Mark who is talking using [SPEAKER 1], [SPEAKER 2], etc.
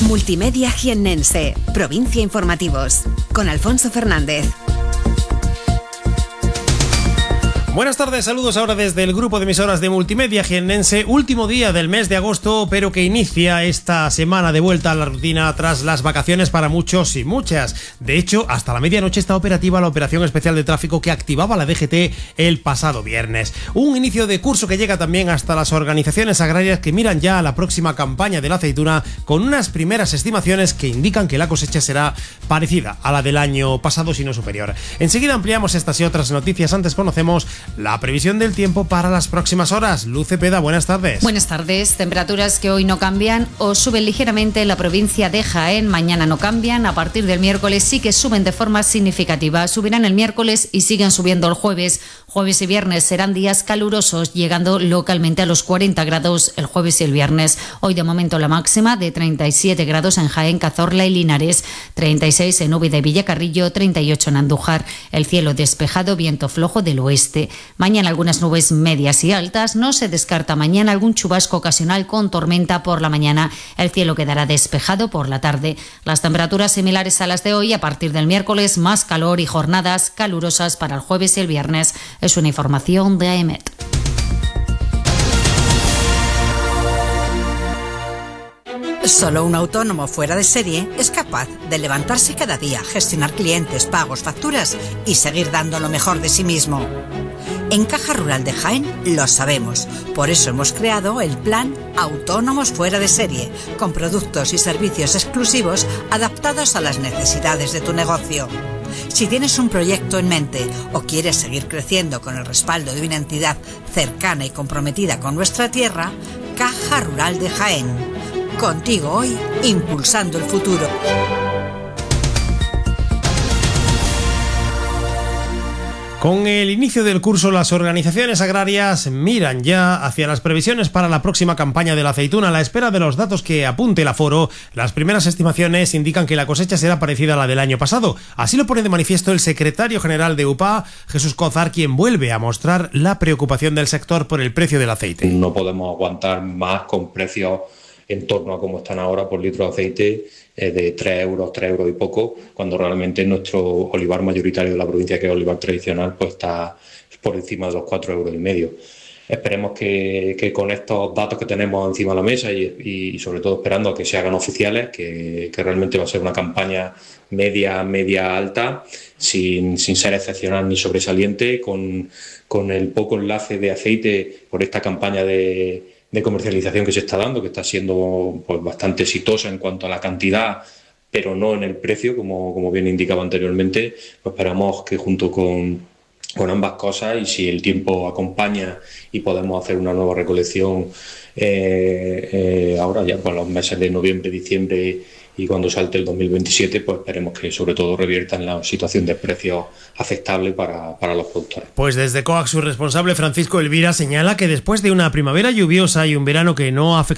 [SPEAKER 1] Multimedia Jiennense, Provincia Informativos, con Alfonso Fernández.
[SPEAKER 2] Buenas tardes, saludos ahora desde el grupo de emisoras de Multimedia Jiennense, último día del mes de agosto, pero que inicia esta semana de vuelta a la rutina tras las vacaciones para muchos y muchas. De hecho, hasta la medianoche está operativa la operación especial de tráfico que activaba la DGT el pasado viernes. Un inicio de curso que llega también hasta las organizaciones agrarias que miran ya a la próxima campaña de la aceituna con unas primeras estimaciones que indican que la cosecha será parecida a la del año pasado, si no superior. Enseguida ampliamos estas y otras noticias. Antes conocemos la previsión del tiempo para las próximas horas. Luz Cepeda, buenas tardes.
[SPEAKER 3] Buenas tardes. Temperaturas que hoy no cambian o suben ligeramente en la provincia de Jaén. Mañana no cambian. A partir del miércoles sí que suben de forma significativa. Subirán el miércoles y siguen subiendo el jueves. Jueves y viernes serán días calurosos, llegando localmente a los 40 grados el jueves y el viernes. Hoy de momento la máxima de 37 grados en Jaén, Cazorla y Linares, 36 en Úbeda y Villacarrillo, 38 en Andújar. El cielo despejado, viento flojo del oeste. Mañana algunas nubes medias y altas. No se descarta mañana algún chubasco ocasional con tormenta por la mañana. El cielo quedará despejado por la tarde. Las temperaturas similares a las de hoy. A partir del miércoles más calor y jornadas calurosas para el jueves y el viernes. Es una información de AEMET.
[SPEAKER 4] Solo un autónomo fuera de serie es capaz de levantarse cada día, gestionar clientes, pagos, facturas y seguir dando lo mejor de sí mismo. En Caja Rural de Jaén lo sabemos, por eso hemos creado el plan Autónomos Fuera de Serie, con productos y servicios exclusivos adaptados a las necesidades de tu negocio. Si tienes un proyecto en mente o quieres seguir creciendo con el respaldo de una entidad cercana y comprometida con nuestra tierra, Caja Rural de Jaén. Contigo hoy, impulsando el futuro.
[SPEAKER 2] Con el inicio del curso, las organizaciones agrarias miran ya hacia las previsiones para la próxima campaña de la aceituna. A la espera de los datos que apunte el aforo, las primeras estimaciones indican que la cosecha será parecida a la del año pasado. Así lo pone de manifiesto el secretario general de UPA, Jesús Cozar, quien vuelve a mostrar la preocupación del sector por el precio del aceite.
[SPEAKER 5] No podemos aguantar más con precios en torno a como están ahora por litro de aceite de 3 euros y poco, cuando realmente nuestro olivar mayoritario de la provincia, que es olivar tradicional, pues está por encima de los 4,5 euros. Esperemos que con estos datos que tenemos encima de la mesa y sobre todo esperando a que se hagan oficiales, que realmente va a ser una campaña media alta, sin ser excepcional ni sobresaliente, con el poco enlace de aceite por esta campaña de comercialización que se está dando, que está siendo pues bastante exitosa en cuanto a la cantidad, pero no en el precio, como bien indicaba anteriormente. Pues esperamos que junto con ambas cosas, y si el tiempo acompaña y podemos hacer una nueva recolección ahora ya con los meses de noviembre, diciembre y cuando salte el 2027, pues esperemos que sobre todo revierta en la situación de precios aceptable para los productores.
[SPEAKER 2] Pues desde COAC su responsable Francisco Elvira señala que después de una primavera lluviosa y un verano que no afectó